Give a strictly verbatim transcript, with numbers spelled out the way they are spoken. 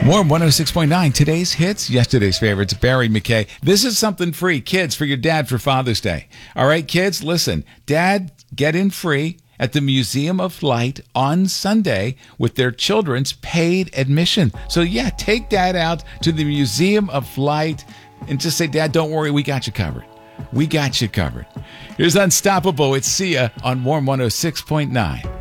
Warm one oh six point nine, today's hits, yesterday's favorites, Barry McKay. This is something free, kids, for your dad for Father's Day. All right, kids, listen. Dad, get in free at the Museum of Light on Sunday with their children's paid admission. So, yeah, take Dad out to the Museum of Light and just say, Dad, don't worry, we got you covered. We got you covered. Here's Unstoppable. It's Sia on Warm one oh six point nine.